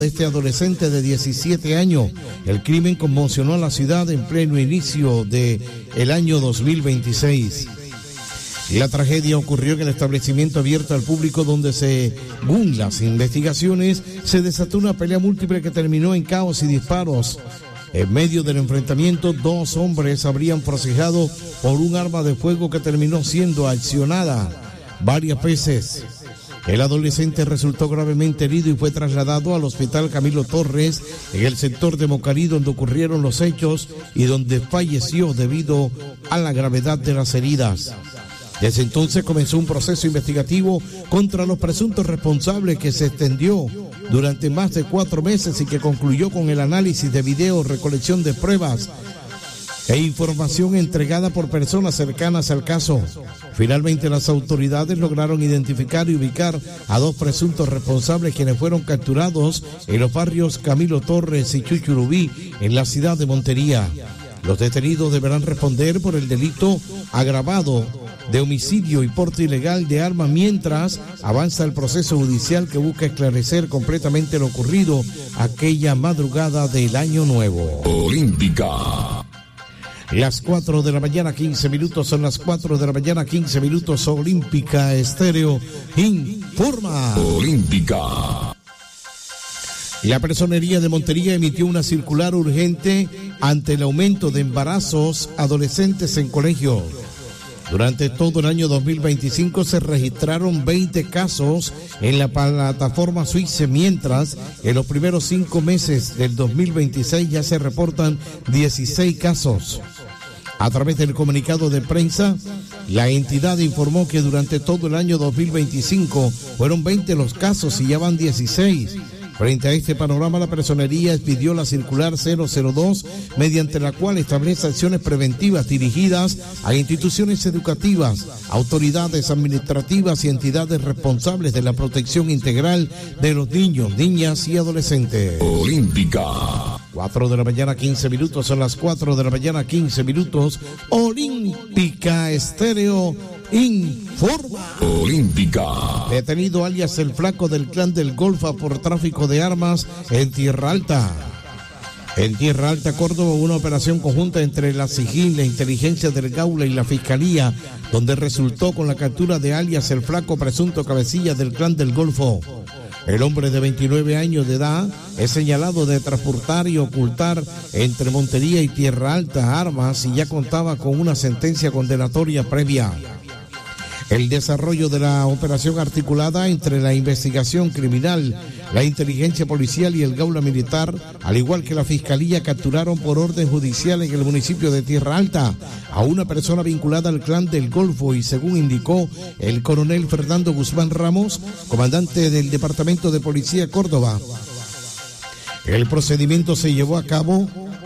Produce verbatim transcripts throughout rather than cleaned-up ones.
Este adolescente de diecisiete años. El crimen conmocionó a la ciudad en pleno inicio del año dos mil veintiséis. La tragedia ocurrió en el establecimiento abierto al público donde, según las investigaciones, se desató una pelea múltiple que terminó en caos y disparos. En medio del enfrentamiento, dos hombres habrían forcejado por un arma de fuego que terminó siendo accionada varias veces. El adolescente resultó gravemente herido y fue trasladado al Hospital Camilo Torres en el sector de Mocarí, donde ocurrieron los hechos y donde falleció debido a la gravedad de las heridas. Desde entonces comenzó un proceso investigativo contra los presuntos responsables que se extendió durante más de cuatro meses y que concluyó con el análisis de videos, recolección de pruebas e información entregada por personas cercanas al caso. Finalmente, las autoridades lograron identificar y ubicar a dos presuntos responsables, quienes fueron capturados en los barrios Camilo Torres y Chuchurubí, en la ciudad de Montería. Los detenidos deberán responder por el delito agravado de homicidio y porte ilegal de arma, mientras avanza el proceso judicial que busca esclarecer completamente lo ocurrido aquella madrugada del Año Nuevo. Olímpica. Las cuatro de la mañana, quince minutos, son las cuatro de la mañana, quince minutos, Olímpica Estéreo informa. Olímpica. La Personería de Montería emitió una circular urgente ante el aumento de embarazos adolescentes en colegio. Durante todo el año dos mil veinticinco se registraron veinte casos en la plataforma Suiza, mientras en los primeros cinco meses del dos mil veintiséis ya se reportan dieciséis casos. A través del comunicado de prensa, la entidad informó que durante todo el año dos mil veinticinco fueron veinte los casos y ya van dieciséis. Frente a este panorama, la Personería expidió la circular cero cero dos, mediante la cual establece acciones preventivas dirigidas a instituciones educativas, autoridades administrativas y entidades responsables de la protección integral de los niños, niñas y adolescentes. Olímpica. cuatro de la mañana, quince minutos, son las cuatro de la mañana, quince minutos. Olímpica Estéreo informa. Olímpica. Detenido alias el Flaco del Clan del Golfo por tráfico de armas en Tierra Alta. En Tierra Alta, Córdoba, una operación conjunta entre la SIGIN, la Inteligencia del Gaula y la Fiscalía, donde resultó con la captura de alias el Flaco, presunto cabecilla del Clan del Golfo. El hombre de veintinueve años de edad es señalado de transportar y ocultar entre Montería y Tierra Alta armas y ya contaba con una sentencia condenatoria previa. El desarrollo de la operación articulada entre la investigación criminal, la inteligencia policial y el Gaula militar, al igual que la Fiscalía, capturaron por orden judicial en el municipio de Tierra Alta a una persona vinculada al Clan del Golfo y, según indicó el coronel Fernando Guzmán Ramos, comandante del Departamento de Policía Córdoba, el procedimiento se llevó a cabo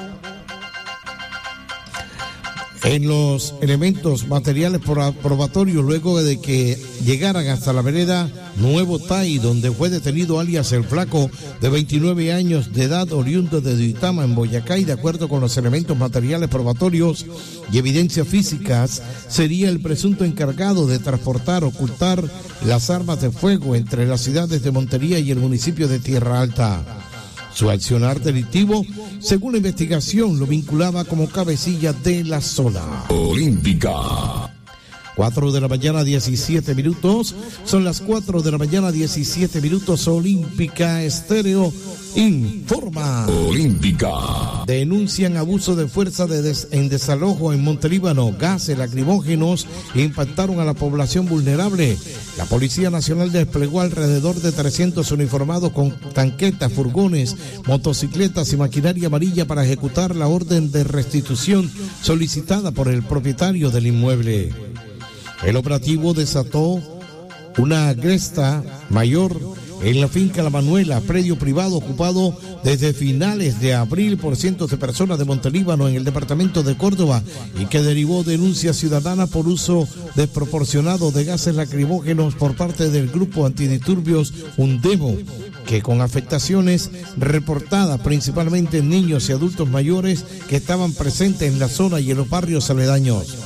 en los elementos materiales probatorios luego de que llegaran hasta la vereda Nuevo Tai, donde fue detenido alias el Flaco, de veintinueve años de edad, oriundo de Duitama, en Boyacá, y de acuerdo con los elementos materiales probatorios y evidencias físicas, sería el presunto encargado de transportar, ocultar las armas de fuego entre las ciudades de Montería y el municipio de Tierra Alta. Su accionar delictivo, según la investigación, lo vinculaba como cabecilla de la zona. Olímpica. cuatro de la mañana, diecisiete minutos. Son las cuatro de la mañana, diecisiete minutos. Olímpica Estéreo informa. Olímpica. Denuncian abuso de fuerza de des- en desalojo en Montelíbano. Gases lacrimógenos impactaron a la población vulnerable. La Policía Nacional desplegó alrededor de trescientos uniformados con tanquetas, furgones, motocicletas y maquinaria amarilla para ejecutar la orden de restitución solicitada por el propietario del inmueble. El operativo desató una agresta mayor en la finca La Manuela, predio privado ocupado desde finales de abril por cientos de personas de Montelíbano en el departamento de Córdoba, y que derivó denuncia ciudadana por uso desproporcionado de gases lacrimógenos por parte del grupo antidisturbios Undemo, que con afectaciones reportadas principalmente en niños y adultos mayores que estaban presentes en la zona y en los barrios aledaños.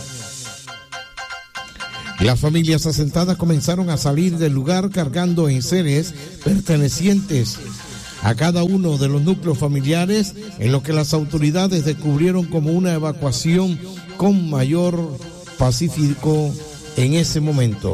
Las familias asentadas comenzaron a salir del lugar cargando enseres pertenecientes a cada uno de los núcleos familiares, en lo que las autoridades descubrieron como una evacuación con mayor pacífico en ese momento.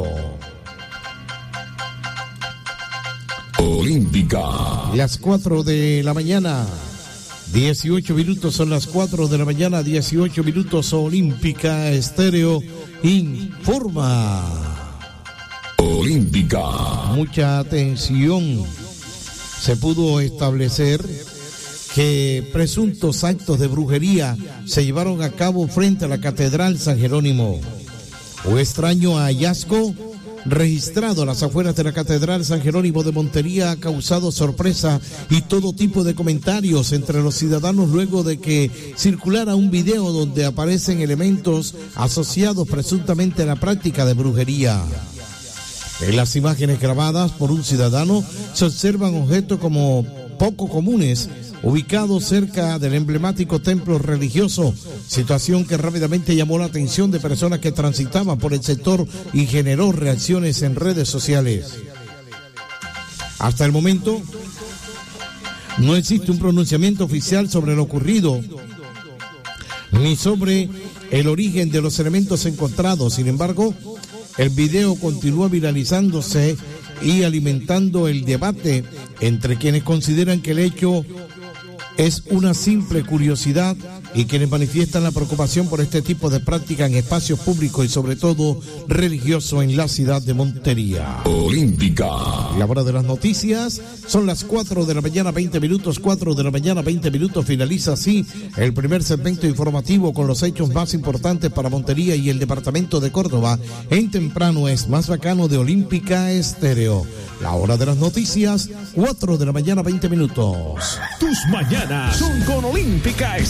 Olímpica. Las cuatro de la mañana, dieciocho minutos, son las cuatro de la mañana, dieciocho minutos. Olímpica Estéreo informa. Olímpica. Mucha atención. Se pudo establecer que presuntos actos de brujería se llevaron a cabo frente a la Catedral San Jerónimo. Un extraño hallazgo registrado a las afueras de la Catedral San Jerónimo de Montería ha causado sorpresa y todo tipo de comentarios entre los ciudadanos luego de que circulara un video donde aparecen elementos asociados presuntamente a la práctica de brujería. En las imágenes grabadas por un ciudadano se observan objetos como poco comunes ubicados cerca del emblemático templo religioso, situación que rápidamente llamó la atención de personas que transitaban por el sector y generó reacciones en redes sociales. Hasta el momento no existe un pronunciamiento oficial sobre lo ocurrido ni sobre el origen de los elementos encontrados. Sin embargo, el video continúa viralizándose y alimentando el debate entre quienes consideran que el hecho es una simple curiosidad y quienes manifiestan la preocupación por este tipo de práctica en espacios públicos y sobre todo religioso en la ciudad de Montería. Olímpica. La hora de las noticias son las cuatro de la mañana, veinte minutos, cuatro de la mañana, veinte minutos. Finaliza así el primer segmento informativo con los hechos más importantes para Montería y el departamento de Córdoba. En temprano es más bacano de Olímpica Estéreo. La hora de las noticias, cuatro de la mañana, veinte minutos. Tus mañanas son con Olímpica